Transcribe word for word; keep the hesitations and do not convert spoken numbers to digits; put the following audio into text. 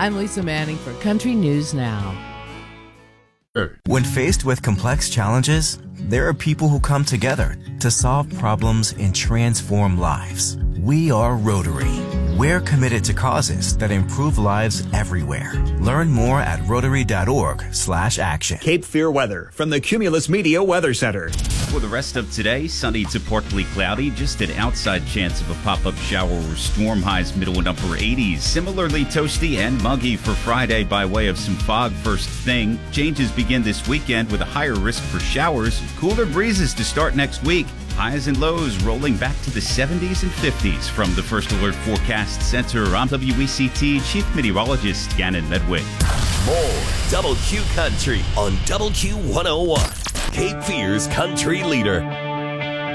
I'm Lisa Manning for Country News Now. When faced with complex challenges, there are people who come together to solve problems and transform lives. We are Rotary. We're committed to causes that improve lives everywhere. Learn more at rotary.org slash action. Cape Fear weather from the Cumulus Media Weather Center. For the rest of today, sunny to partly cloudy, just an outside chance of a pop-up shower or storm, highs middle and upper eighties. Similarly toasty and muggy for Friday by way of some fog first thing. Changes begin this weekend with a higher risk for showers. Cooler breezes to start next week. Highs and lows rolling back to the seventies and fifties. From the First Alert Forecast Center, I'm W E C T Chief Meteorologist Gannon Medwick. More Double Q Country on Double Q one oh one. Cape Fear's country leader.